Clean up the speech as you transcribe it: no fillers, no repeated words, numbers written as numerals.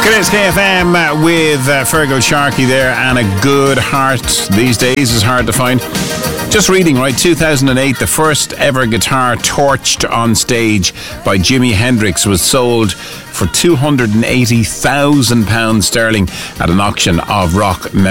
It's KFM with Fergal Sharkey there, and a good heart these days is hard to find. Just reading, right, 2008, the first ever guitar torched on stage by Jimi Hendrix was sold for £280,000 sterling at an auction of rock